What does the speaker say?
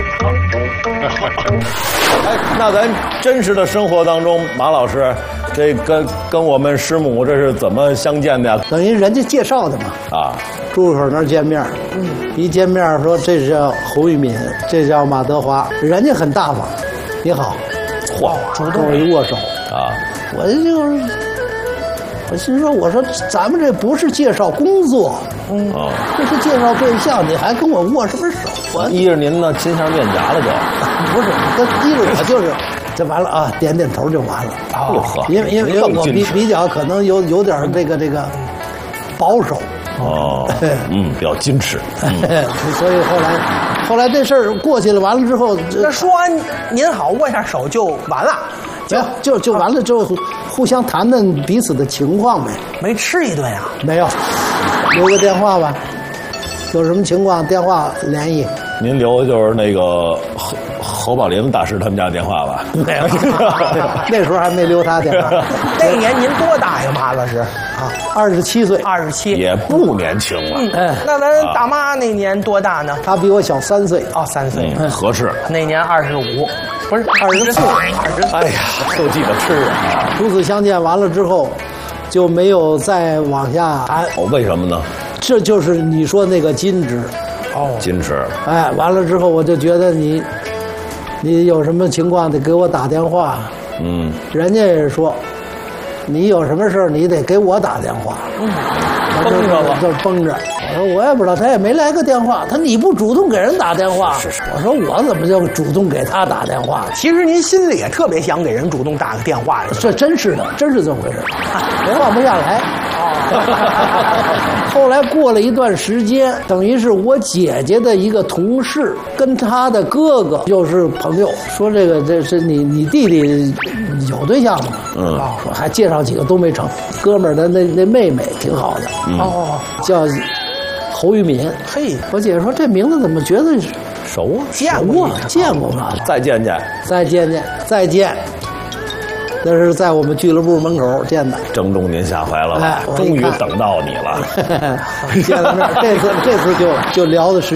哎，那咱真实的生活当中，马老师，这跟我们师母这是怎么相见的呀？ 等于人家介绍的嘛。 啊， 朱口那儿见面，一见面说这叫侯玉敏，这叫马德华，人家很大方，你好， 嚯， 跟我一握手啊， 我心说，我说咱们这不是介绍工作，这是介绍对象，你还跟我握什么手啊？ 依着您呢，亲下面颊了就。 不是，他依着我就是，这完了啊，点点头就完了。 哦， 因为我比较可能有点这个保守。 哦，比较矜持。 所以后来这事儿过去了，完了之后， 那说完您好，握下手就完了。 就完了之后，互相谈谈彼此的情况呗。 没吃一顿啊？ 没有，留个电话吧，有什么情况电话联系。 您留的就是那个侯宝林大师他们家电话吧？ 没有，那时候还没留他电话。 那年您多大呀，马老师？ 啊，27岁 ，27， 也不年轻了。 那咱大妈那年多大呢？ 她比我小3岁。 哦，3岁， 合适。 那年25，不是24。 哎呀，都记得吃啊！ 初次相见完了之后，就没有再往下谈。 哦，为什么呢？ 这就是你说那个矜持。 哦， 矜持。 哎，完了之后我就觉得你有什么情况得给我打电话。人家也是说，你有什么事你得给我打电话。 绷着了， 就绷着。我说我也不知道，他也没来个电话。他你不主动给人打电话？是。我说我怎么就主动给他打电话？ 其实您心里也特别想给人主动打个电话的。 这真是的，真是这么回事，放不下来。后来过了一段时间，等于是我姐姐的一个同事跟他的哥哥就是朋友，说这是你弟弟有对象吗？说还介绍几个都没成。哥们儿的那妹妹挺好的，叫侯玉敏。 嘿， 我姐说这名字怎么觉得熟啊？ 见过吗？ 再见见。 那是在我们俱乐部门口见的， 正中您下怀了吧？终于等到你了。 见了面，这次就聊的时间。